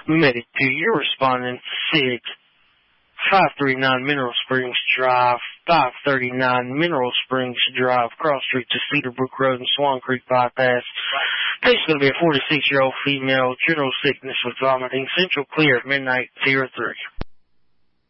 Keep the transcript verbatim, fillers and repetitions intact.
Medic two, you're responding six, five thirty-nine Mineral Springs Drive, five thirty-nine Mineral Springs Drive, cross street to Cedar Brook Road and Swan Creek Bypass. Patient's going to be a forty-six-year-old female, general sickness with vomiting, central clear at midnight, zero three.